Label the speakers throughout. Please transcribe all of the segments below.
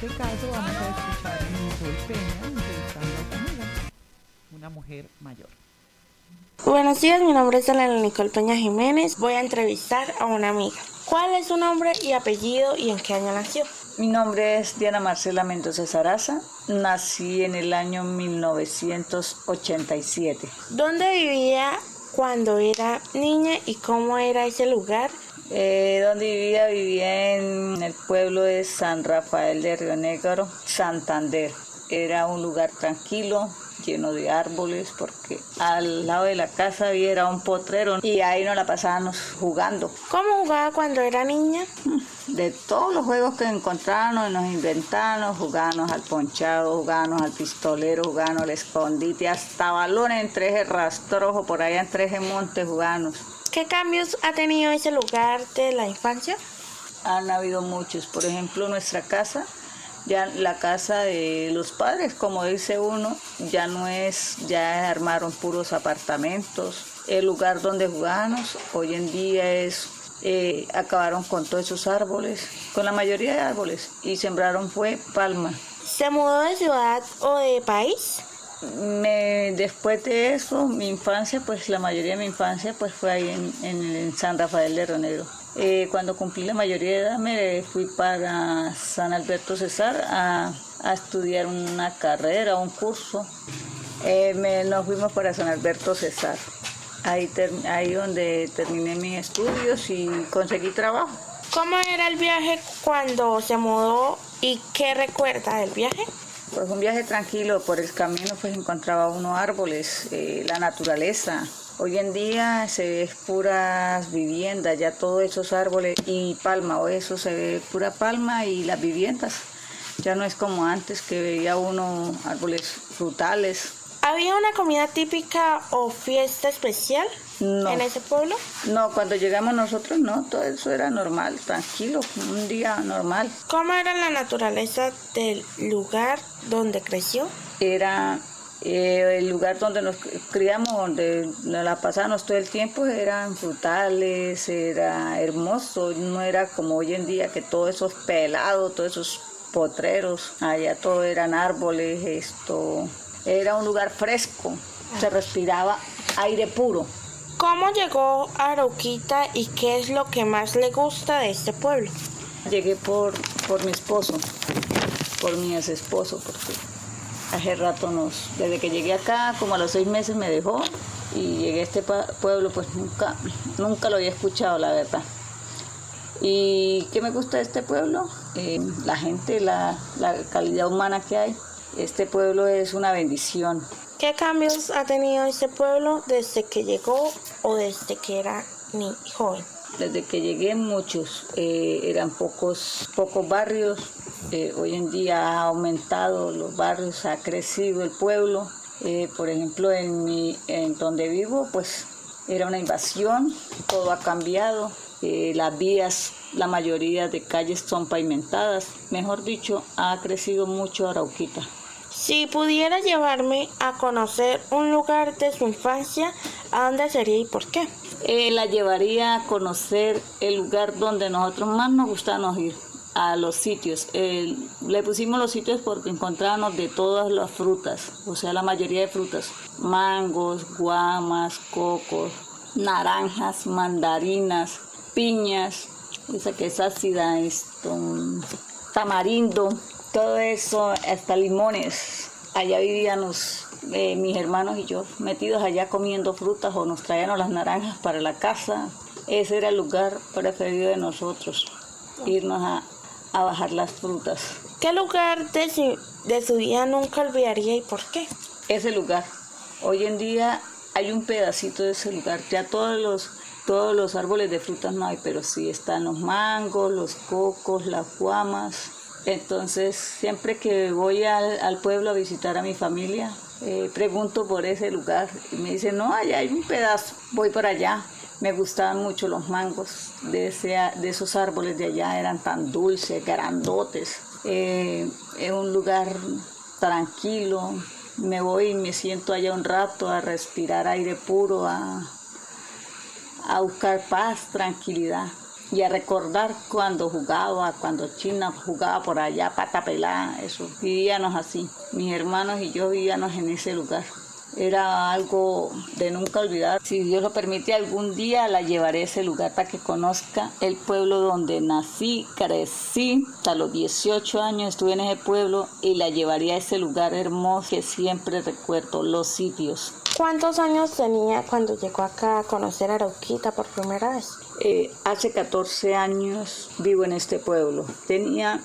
Speaker 1: este caso vamos a escuchar a Nicole Peña entrevistando a su amiga, una mujer mayor.
Speaker 2: Buenos días, mi nombre es Elena Nicole Peña Jiménez. Voy a entrevistar a una amiga. ¿Cuál es su nombre y apellido y en qué año nació?
Speaker 3: Mi nombre es Diana Marcela Mendoza Saraza. Nací en el año 1987.
Speaker 2: ¿Dónde vivía cuando era niña y cómo era ese lugar?
Speaker 3: Donde vivía en el pueblo de San Rafael de Río Negro, Santander. Era un lugar tranquilo, lleno de árboles, porque al lado de la casa era un potrero y ahí nos la pasábamos jugando.
Speaker 2: ¿Cómo jugaba cuando era niña?
Speaker 3: De todos los juegos que encontrábamos, nos inventábamos, jugábamos al ponchado, jugábamos al pistolero, jugábamos al escondite, hasta balones en Treje Rastrojo, por allá en Treje Monte jugábamos.
Speaker 2: ¿Qué cambios ha tenido ese lugar de la infancia?
Speaker 3: Han habido muchos, por ejemplo nuestra casa, ya la casa de los padres, como dice uno, ya no es, ya armaron puros apartamentos. El lugar donde jugábamos hoy en día acabaron con todos esos árboles, con la mayoría de árboles, y sembraron fue palma.
Speaker 2: ¿Se mudó de ciudad o de país?
Speaker 3: Después de eso, mi infancia, pues la mayoría de mi infancia pues fue ahí en San Rafael de Río Negro. Cuando cumplí la mayoría de edad me fui para San Alberto Cesar a estudiar una carrera, un curso. Nos fuimos para San Alberto Cesar, ahí donde terminé mis estudios y conseguí trabajo.
Speaker 2: ¿Cómo era el viaje cuando se mudó y qué recuerda del viaje?
Speaker 3: Pues un viaje tranquilo, por el camino pues encontraba unos árboles, la naturaleza. Hoy en día se ve puras viviendas, ya todos esos árboles y palma, o eso se ve pura palma y las viviendas. Ya no es como antes que veía uno árboles frutales.
Speaker 2: ¿Había una comida típica o fiesta especial en ese pueblo?
Speaker 3: No, cuando llegamos nosotros no, todo eso era normal, tranquilo, un día normal.
Speaker 2: ¿Cómo era la naturaleza del lugar donde creció?
Speaker 3: Era el lugar donde nos criamos, donde nos la pasábamos todo el tiempo, eran frutales, era hermoso, no era como hoy en día que todos esos pelados, todos esos potreros, allá todo eran árboles, era un lugar fresco, se respiraba aire puro.
Speaker 2: ¿Cómo llegó a Arauquita y qué es lo que más le gusta de este pueblo?
Speaker 3: Llegué por mi esposo, por mi ex esposo, porque hace rato desde que llegué acá, como a los 6 meses me dejó y llegué a este pueblo, pues nunca lo había escuchado, la verdad. ¿Y qué me gusta de este pueblo? La gente, la calidad humana que hay. Este pueblo es una bendición.
Speaker 2: ¿Qué cambios ha tenido este pueblo desde que llegó o desde que era joven?
Speaker 3: Desde que llegué muchos, eran pocos barrios. Hoy en día ha aumentado los barrios, ha crecido el pueblo. Por ejemplo, en donde vivo, pues era una invasión, todo ha cambiado. Las vías, la mayoría de calles son pavimentadas. Mejor dicho, ha crecido mucho Arauquita.
Speaker 2: Si pudiera llevarme a conocer un lugar de su infancia, ¿a dónde sería y por qué?
Speaker 3: La llevaría a conocer el lugar donde nosotros más nos gustaba ir, a los sitios. Le pusimos los sitios porque encontrábamos de todas las frutas, o sea, la mayoría de frutas. Mangos, guamas, cocos, naranjas, mandarinas, piñas, esa que es ácida, tamarindo. Todo eso, hasta limones. Allá vivíamos mis hermanos y yo, metidos allá comiendo frutas o nos traían las naranjas para la casa. Ese era el lugar preferido de nosotros, irnos a bajar las frutas.
Speaker 2: ¿Qué lugar de su vida nunca olvidaría y por qué?
Speaker 3: Ese lugar. Hoy en día hay un pedacito de ese lugar. Ya todos los árboles de frutas no hay, pero sí están los mangos, los cocos, las guamas. Entonces, siempre que voy al pueblo a visitar a mi familia, pregunto por ese lugar y me dicen, no, allá hay un pedazo, voy por allá. Me gustaban mucho los mangos de esos árboles de allá, eran tan dulces, grandotes. Es un lugar tranquilo, me voy y me siento allá un rato a respirar aire puro, a buscar paz, tranquilidad. y a recordar cuando China jugaba por allá, pata pelada, eso. Vivíamos así, mis hermanos y yo vivíamos en ese lugar. Era algo de nunca olvidar. Si Dios lo permite, algún día la llevaré a ese lugar para que conozca el pueblo donde nací, crecí. Hasta los 18 años estuve en ese pueblo y la llevaría a ese lugar hermoso que siempre recuerdo, los sitios.
Speaker 2: ¿Cuántos años tenía cuando llegó acá a conocer Arauquita por primera vez?
Speaker 3: Hace 14 años vivo en este pueblo. Tenía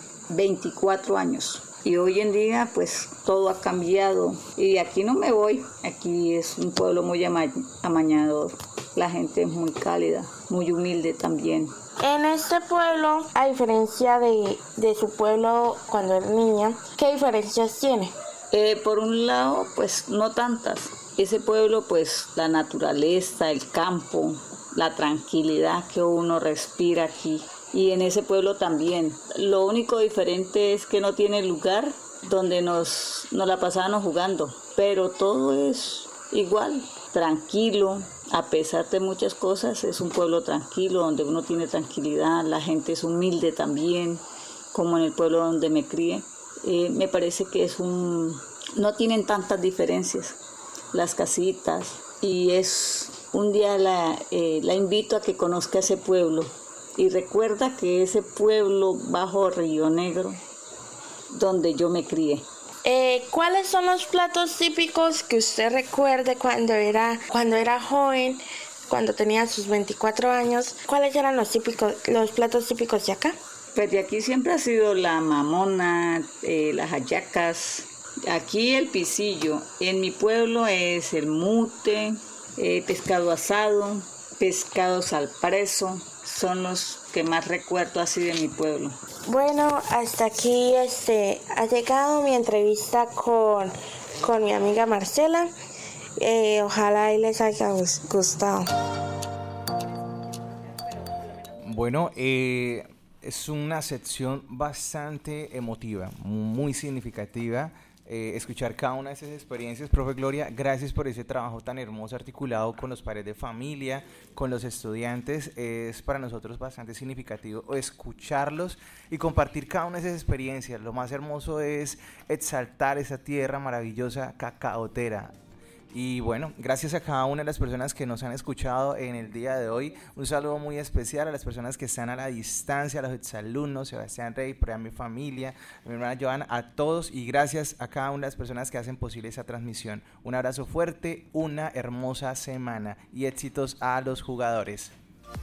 Speaker 3: 24 años. Y hoy en día, pues, todo ha cambiado. Y aquí no me voy. Aquí es un pueblo muy amañador. La gente es muy cálida, muy humilde también.
Speaker 2: En este pueblo, a diferencia de su pueblo cuando era niña, ¿qué diferencias tiene?
Speaker 3: Por un lado, pues, no tantas. Ese pueblo, pues, la naturaleza, el campo, la tranquilidad que uno respira aquí. Y en ese pueblo también. Lo único diferente es que no tiene lugar donde nos la pasábamos jugando. Pero todo es igual, tranquilo. A pesar de muchas cosas, es un pueblo tranquilo, donde uno tiene tranquilidad. La gente es humilde también, como en el pueblo donde me crié. Me parece que no tienen tantas diferencias las casitas. Y un día la invito a que conozca ese pueblo. Y recuerda que ese pueblo bajo Río Negro, donde yo me crié.
Speaker 2: ¿Cuáles son los platos típicos que usted recuerde cuando era joven, cuando tenía sus 24 años? ¿Cuáles eran los platos típicos de acá?
Speaker 3: Pues de aquí siempre ha sido la mamona, las hallacas. Aquí el pisillo. En mi pueblo es el mute, pescado asado, pescados al preso. Son los que más recuerdo así de mi pueblo.
Speaker 2: Bueno, hasta aquí ha llegado mi entrevista con mi amiga Marcela. Ojalá y les haya gustado.
Speaker 4: Bueno, es una sección bastante emotiva, muy significativa. Escuchar cada una de esas experiencias. Profe Gloria, gracias por ese trabajo tan hermoso articulado con los padres de familia, con los estudiantes. Es para nosotros bastante significativo escucharlos y compartir cada una de esas experiencias. Lo más hermoso es exaltar esa tierra maravillosa cacaotera. Y bueno, gracias a cada una de las personas que nos han escuchado en el día de hoy. Un saludo muy especial a las personas que están a la distancia, a los exalumnos, Sebastián Rey, por a mi familia, a mi hermana Joana, a todos, y gracias a cada una de las personas que hacen posible esa transmisión. Un abrazo fuerte, una hermosa semana y éxitos a los jugadores.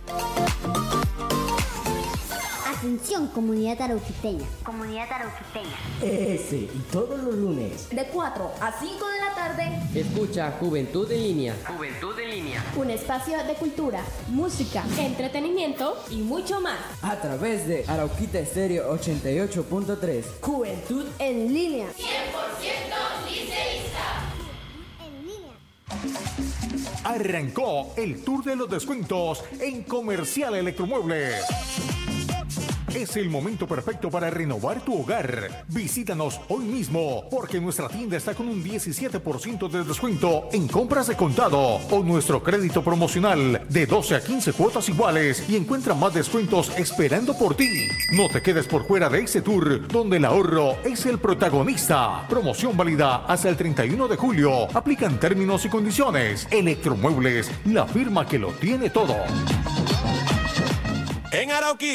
Speaker 5: Atención, comunidad arauquiteña. Comunidad arauquiteña.
Speaker 6: Y todos los lunes,
Speaker 7: de 4 a 5 de la tarde,
Speaker 6: escucha Juventud en Línea.
Speaker 7: Juventud en Línea. Un espacio de cultura, música, entretenimiento y mucho más.
Speaker 6: A través de Arauquita Estéreo 88.3.
Speaker 7: Juventud en Línea.
Speaker 8: 100% liceísta.
Speaker 5: En línea.
Speaker 9: Arrancó el Tour de los Descuentos en Comercial Electromuebles. Es el momento perfecto para renovar tu hogar. Visítanos hoy mismo, porque nuestra tienda está con un 17% de descuento en compras de contado o nuestro crédito promocional de 12 a 15 cuotas iguales y encuentra más descuentos esperando por ti. No te quedes por fuera de este tour, donde el ahorro es el protagonista. Promoción válida hasta el 31 de julio. Aplican términos y condiciones. Electromuebles, la firma que lo tiene todo.
Speaker 10: En Arauquita.